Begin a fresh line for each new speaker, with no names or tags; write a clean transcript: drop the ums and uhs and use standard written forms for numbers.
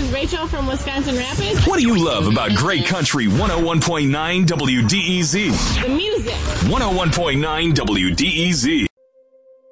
is Rachel from Wisconsin Rapids.
What do you love about Great Country 101.9 WDEZ?
The music.
101.9 WDEZ.